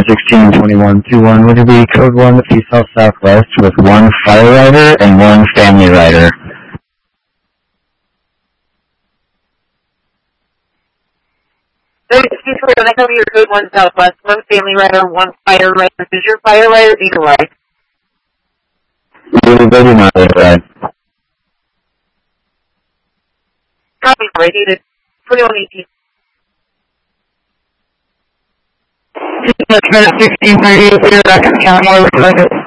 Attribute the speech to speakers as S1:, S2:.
S1: 162121, would it be code 1 to South Southwest with 1 fire rider and 1 family rider?
S2: When I come to your code 1 Southwest, 1 family rider, 1 fire rider. Does your fire rider need a ride?
S1: They do not need a ride.
S2: Copy, I needed 2118.
S3: 1638, back in the county,